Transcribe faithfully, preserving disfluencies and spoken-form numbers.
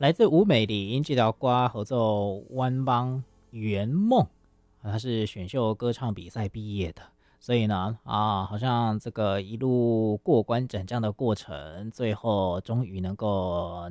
来自吴美玲这条歌合奏弯邦圆梦，他是选秀歌唱比赛毕业的，所以呢，啊，好像这个一路过关斩将的过程，最后终于能够